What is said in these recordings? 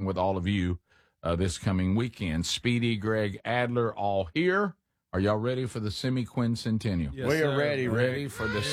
with all of you this coming weekend. Speedy, Greg Adler, all here. Are y'all ready for the semi-quincentennial? Yes, we are ready. Ready for the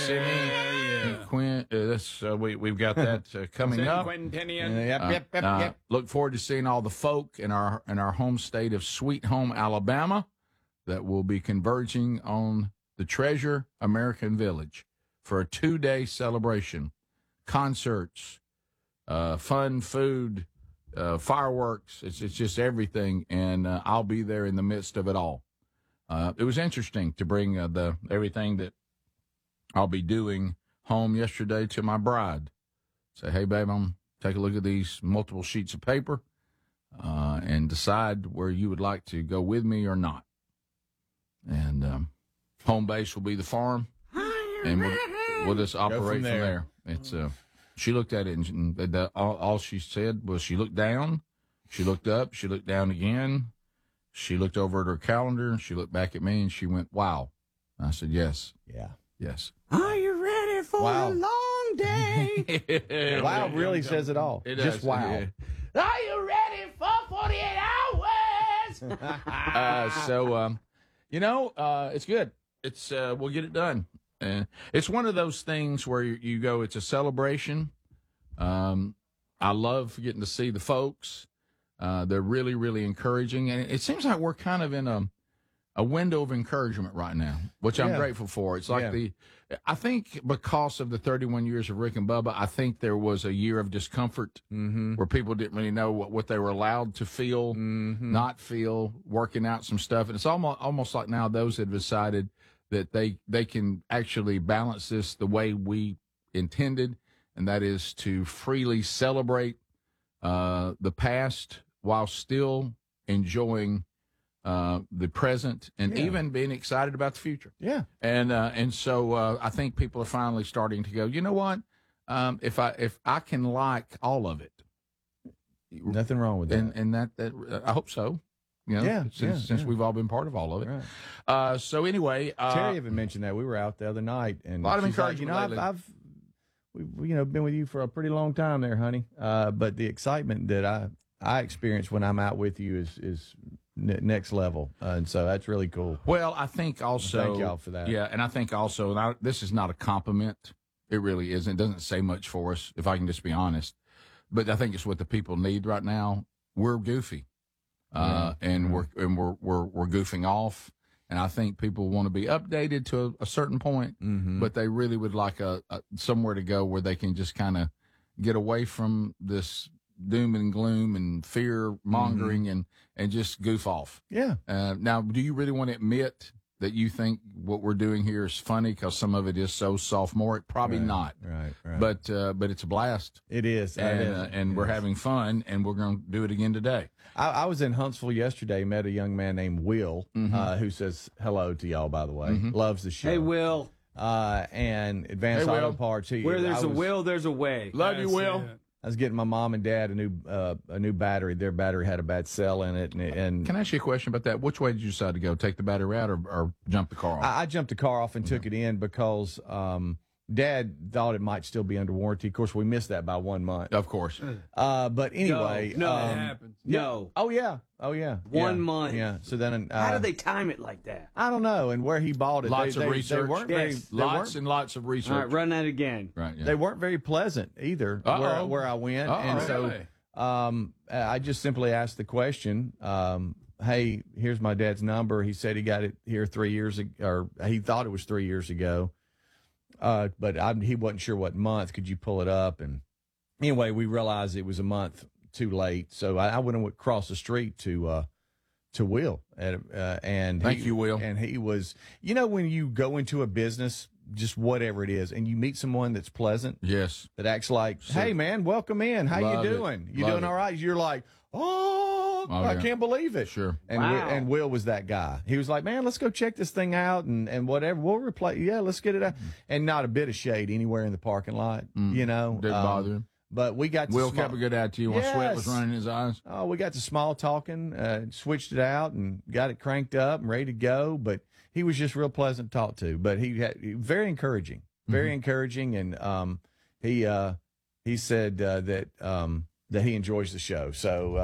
we've got that coming up. Yep. Look forward to seeing all the folk in our home state of Sweet Home, Alabama, that will be converging on the Treasure American Village for a 2-day celebration. Concerts, fun food, fireworks. It's just everything, and I'll be there in the midst of it all. It was interesting to bring everything that I'll be doing home yesterday to my bride. Say, hey, babe, take a look at these multiple sheets of paper and decide where you would like to go with me or not. And home base will be the farm, and we'll just operate from there. It's she looked at it, and all she said was she looked down, she looked up, she looked down again. She looked over at her calendar, and she looked back at me, and she went, wow. I said, yes. Yeah. Yes. Are you ready for a long day? Wow really says it all. It Just does. wow. Yeah. Are you ready for 48 hours? It's good. It's we'll get it done. It's one of those things where you go, it's a celebration. I love getting to see the folks. They're really, really encouraging. And it seems like we're kind of in a window of encouragement right now, which I'm grateful for. It's like I think because of the 31 years of Rick and Bubba, I think there was a year of discomfort where people didn't really know what they were allowed to feel, not feel, working out some stuff. And it's almost like now those have decided that they can actually balance this the way we intended, and that is to freely celebrate the past while still enjoying the present and even being excited about the future. Yeah. And so I think people are finally starting to go, you know what? If I can like all of it, Nothing wrong with that. and that I hope so. You know, since we've all been part of all of it. Right. So anyway, Terry even mentioned that. We were out the other night, and a lot of she's like, encouragement lately. we've been with you for a pretty long time there, honey. But the excitement that I experience when I'm out with you is next level, and so that's really cool. Well, I think also Thank y'all for that. Yeah, and I think also, and this is not a compliment. It really isn't. It doesn't say much for us, if I can just be honest. But I think it's what the people need right now. We're goofy, and we're goofing off. And I think people want to be updated to a certain point, but they really would like a somewhere to go where they can just kind of get away from this doom and gloom and fear mongering and just goof off. Yeah. Now, do you really want to admit that you think what we're doing here is funny because some of it is so sophomoric? Probably not. Right. But it's a blast. It is. And we're having fun, and we're going to do it again today. I was in Huntsville yesterday, met a young man named Will, who says hello to y'all, by the way. Loves the show. Hey, Will. And Advanced Hey, Auto Will. Parts. Where there's a will, there's a way. Love you, Will. I was getting my mom and dad a new battery. Their battery had a bad cell in it, and Can I ask you a question about that? Which way did you decide to go? Take the battery out or jump the car off? I jumped the car off and took it in because Dad thought it might still be under warranty. Of course, we missed that by 1 month. Of course. But anyway, No, it happens. No. Oh yeah. 1 month. Yeah. So then, How do they time it like that? I don't know. And where he bought it, Lots of they research. weren't Yes. very, Lots and lots of research. All right, run that again. Right. Yeah. they weren't very pleasant either. Uh-oh. Where I went, Uh-oh. and so Really? I just simply asked the question. Hey, here's my dad's number. He said he got it here 3 years ago, or he thought it was 3 years ago. But he wasn't sure what month. Could you pull it up? And anyway, we realized it was a month too late. So I went and across the street to Will. And Thank you, Will. And he was, when you go into a business, just whatever it is, and you meet someone that's pleasant, Yes. that acts like, hey, man, welcome in. How Love you it. doing? You Love doing it. all right? You're like, I yeah. can't believe it. Sure. And Wow. and Will was that guy. He was like, man, let's go check this thing out and whatever. We'll replace. Yeah, let's get it out. And not a bit of shade anywhere in the parking lot, Didn't bother him. But we got to Will kept a good attitude when sweat was Yes. running in his eyes. Oh, we got to small talking, switched it out and got it cranked up and ready to go. But he was just real pleasant to talk to. But he had very encouraging, and he said that he enjoys the show. So